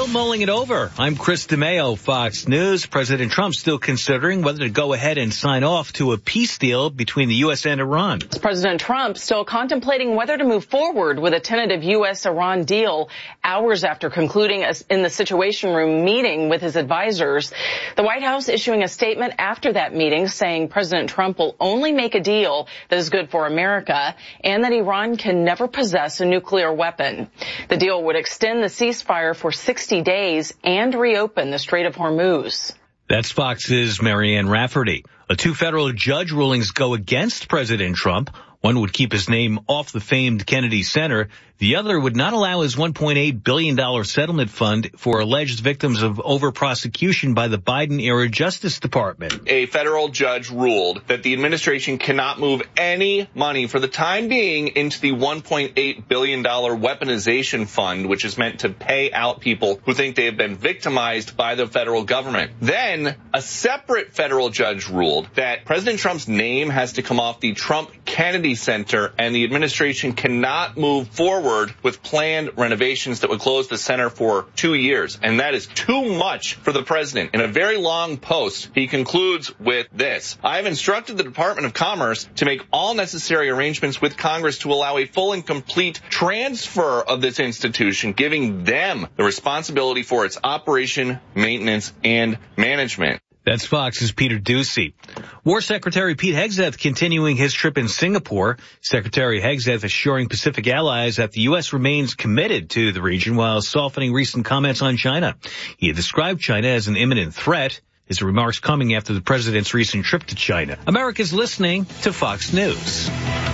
mulling it over. I'm Chris DeMeo, Fox News. President Trump still considering whether to go ahead and sign off to a peace deal between the U.S. and Iran. President Trump still contemplating whether to move forward with a tentative U.S.-Iran deal hours after concluding in the Situation Room meeting with his advisors. The White House issuing a statement after that meeting saying President Trump will only make a deal that is good for America and that Iran can never possess a nuclear weapon. The deal would extend the ceasefire for 60 days and reopen the Strait of Hormuz. That's Fox's Marianne Rafferty. Two federal judge rulings go against President Trump. One would keep his name off the famed Kennedy Center. The other would not allow his $1.8 billion settlement fund for alleged victims of over-prosecution by the Biden-era Justice Department. A federal judge ruled that the administration cannot move any money for the time being into the $1.8 billion weaponization fund, which is meant to pay out people who think they have been victimized by the federal government. Then a separate federal judge ruled that President Trump's name has to come off the Trump Kennedy Center, and the administration cannot move forward with planned renovations that would close the center for 2 years. And that is too much for the president. In a very long post, he concludes with this: I have instructed the Department of Commerce to make all necessary arrangements with Congress to allow a full and complete transfer of this institution, giving them the responsibility for its operation, maintenance, and management. That's Fox's Peter Doocy. War Secretary Pete Hegseth continuing his trip in Singapore. Secretary Hegseth assuring Pacific allies that the U.S. remains committed to the region while softening recent comments on China. He had described China as an imminent threat. His remarks coming after the president's recent trip to China. America's listening to Fox News.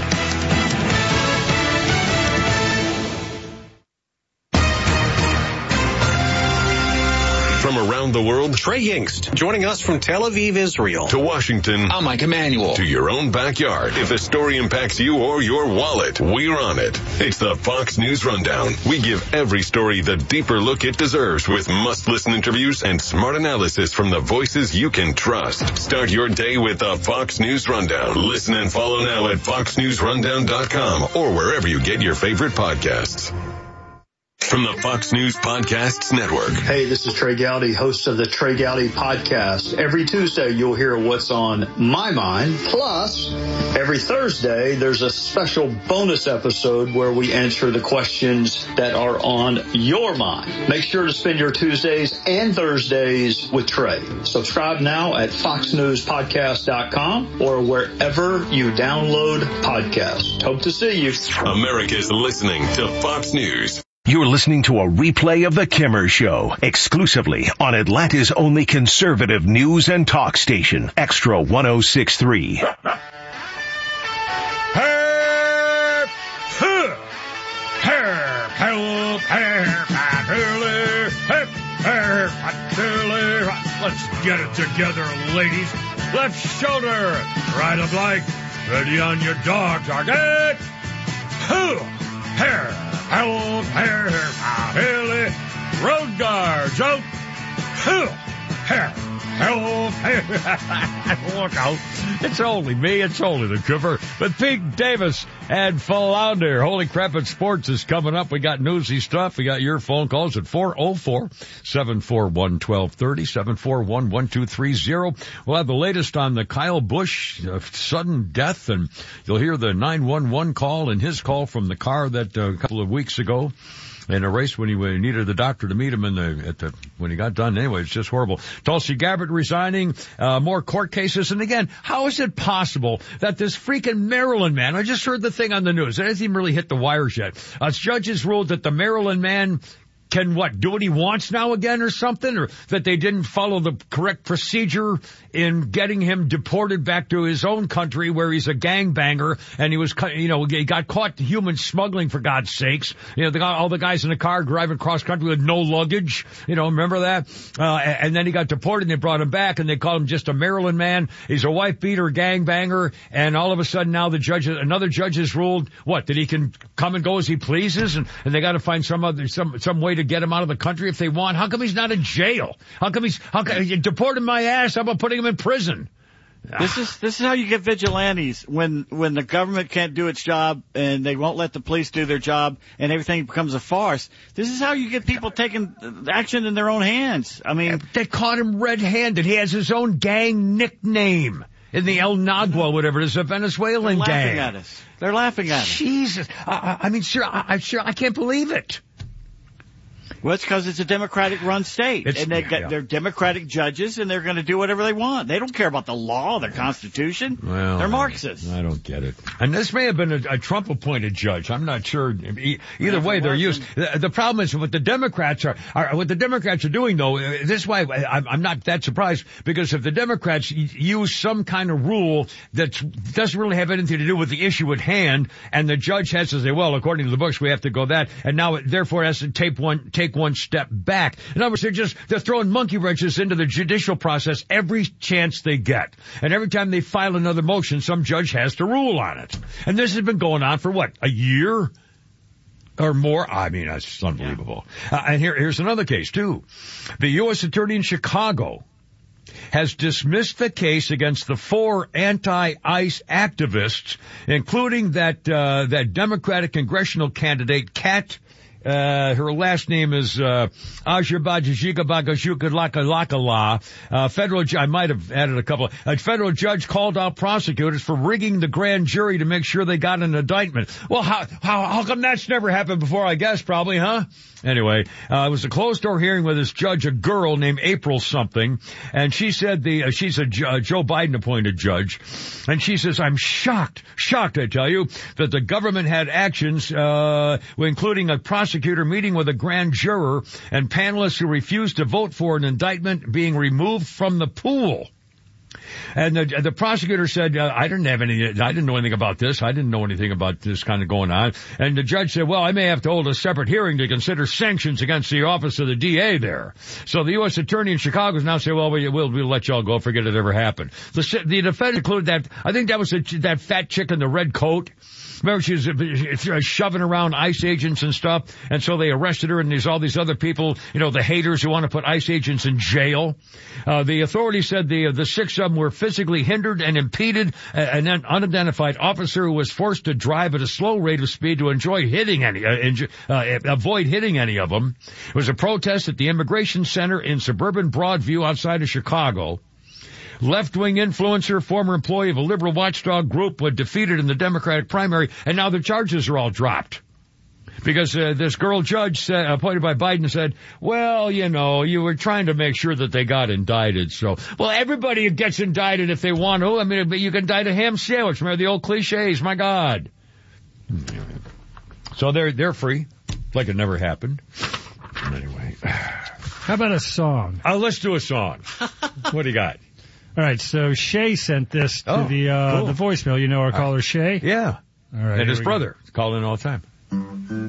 From around the world, Trey Yingst, joining us from Tel Aviv, Israel. To Washington, I'm Mike Emanuel. To your own backyard. If a story impacts you or your wallet, we're on it. It's the Fox News Rundown. We give every story the deeper look it deserves with must-listen interviews and smart analysis from the voices you can trust. Start your day with the Fox News Rundown. Listen and follow now at foxnewsrundown.com or wherever you get your favorite podcasts. From the Fox News Podcasts Network. Hey, this is Trey Gowdy, host of the Trey Gowdy Podcast. Every Tuesday, you'll hear what's on my mind. Plus, every Thursday, there's a special bonus episode where we answer the questions that are on your mind. Make sure to spend your Tuesdays and Thursdays with Trey. Subscribe now at foxnewspodcast.com or wherever you download podcasts. Hope to see you. America's listening to Fox News. You're listening to a replay of The Kimmer Show, exclusively on Atlanta's only conservative news and talk station, Extra 106.3. Let's get it together, ladies. Left shoulder, right of leg, ready on your dog target. Hair. Hello, Haley, road guards out. Hair. Hello, look out. It's only me. It's only the Cooper. But Pete Davis and Philander. Holy Crap at Sports is coming up. We got newsy stuff. We got your phone calls at 404-741-1230, 741-1230. We'll have the latest on the Kyle Busch sudden death, and you'll hear the 911 call and his call from the car that a couple of weeks ago in a race when he needed the doctor to meet him when he got done. Anyway, it's just horrible. Tulsi Gabbard resigning, more court cases. And again, how is it possible that this freaking Maryland man, I just heard the thing on the news, it hasn't even really hit the wires yet. Judges ruled that the Maryland man can do what he wants now again or something, or that they didn't follow the correct procedure in getting him deported back to his own country where he's a gangbanger and he got caught human smuggling, for God's sakes. All the guys in the car driving cross country with no luggage. Remember that? And then he got deported and they brought him back and they called him just a Maryland man. He's a wife beater, gangbanger. And all of a sudden now another judge has ruled that he can come and go as he pleases, and they got to find some way to get him out of the country if they want. How come he's not in jail? How come you deported my ass? How about putting him in prison? This is how you get vigilantes when the government can't do its job and they won't let the police do their job and everything becomes a farce. This is how you get people taking action in their own hands. I mean, they caught him red-handed. He has his own gang nickname in the El Nagua, whatever it is, a Venezuelan gang. They're laughing at us. They're laughing at us. Jesus, I mean, sir, I can't believe it. Well, it's because it's a Democratic-run state, and they're Democratic judges, and they're going to do whatever they want. They don't care about the law, the Constitution. Well, they're Marxists. I don't get it. And this may have been a Trump-appointed judge. I'm not sure. Either way, they're used. The problem is what the Democrats what the Democrats are doing, though. This is why I'm not that surprised, because if the Democrats use some kind of rule that doesn't really have anything to do with the issue at hand, and the judge has to say, well, according to the books, we have to go that, and now it therefore has to take one step back. In other words, they're throwing monkey wrenches into the judicial process every chance they get. And every time they file another motion, some judge has to rule on it. And this has been going on for what, a year or more? I mean, that's just unbelievable. And here's another case too. The U.S. Attorney in Chicago has dismissed the case against the 4 anti-ICE activists, including that Democratic congressional candidate, Kat. Her last name is Ajabajajigabagashukalakalakala. I might have added a couple. A federal judge called out prosecutors for rigging the grand jury to make sure they got an indictment. Well, how come that's never happened before? I guess probably, huh? Anyway, it was a closed-door hearing with this judge, a girl named April something, and she said she's a Joe Biden-appointed judge, and she says, I'm shocked, I tell you, that the government had actions, including a prosecutor meeting with a grand juror and panelists who refused to vote for an indictment being removed from the pool. And the prosecutor said, I didn't know anything about this. I didn't know anything about this kind of going on. And the judge said, well, I may have to hold a separate hearing to consider sanctions against the office of the DA there. So the U.S. Attorney in Chicago is now saying, well, we'll let y'all go, forget it ever happened. The defendant included that, I think that was that fat chick in the red coat. Remember, she was shoving around ICE agents and stuff, and so they arrested her, and there's all these other people, the haters who want to put ICE agents in jail. The authorities said the 6 of them were physically hindered and impeded. An unidentified officer who was forced to drive at a slow rate of speed to avoid hitting any of them. It was a protest at the Immigration Center in suburban Broadview outside of Chicago. Left-wing influencer, former employee of a liberal watchdog group, was defeated in the Democratic primary, and now the charges are all dropped. Because this girl judge appointed by Biden said, well, you were trying to make sure that they got indicted. So, well, everybody gets indicted if they want to. I mean, but you can indict a ham sandwich. Remember the old cliches? My God. So they're free, like it never happened. Anyway. How about a song? Let's do a song. What do you got? All right, so Shay sent this to cool. the voicemail. You know our caller Shay? Yeah. All right. And his brother. Call in all the time.